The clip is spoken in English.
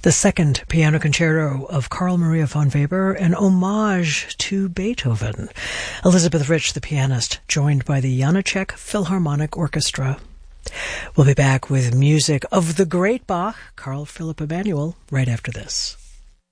The second piano concerto of Carl Maria von Weber, an homage to Beethoven. Elizabeth Rich, the pianist, joined by the Janáček Philharmonic Orchestra. We'll be back with music of the great Bach, Carl Philipp Emanuel, right after this.